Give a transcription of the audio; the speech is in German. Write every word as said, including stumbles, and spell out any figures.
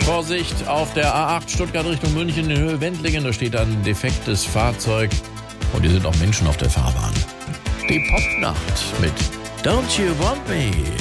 Vorsicht, auf der A acht Stuttgart Richtung München in Höhe Wendlingen, da steht ein defektes Fahrzeug und hier sind auch Menschen auf der Fahrbahn. Die Popnacht mit Don't You Want Me?